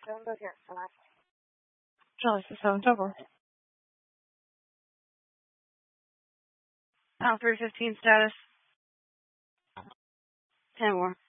Charlie 7 Tower. Pound 315 status. 10 more.